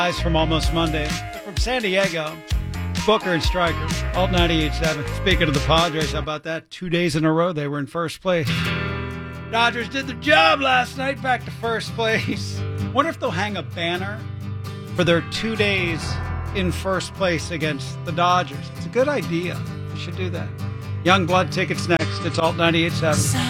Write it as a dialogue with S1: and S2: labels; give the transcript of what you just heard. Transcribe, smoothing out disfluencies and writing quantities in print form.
S1: Guys from Almost Monday. From San Diego, Booker and Stryker, Alt 98.7. Speaking of the Padres, how about that? 2 days in a row they were in first place. Dodgers did their job last night, back to first place. Wonder if they'll hang a banner for their 2 days in first place against the Dodgers. It's a good idea. We should do that. Young Blood tickets next. It's Alt 98.7.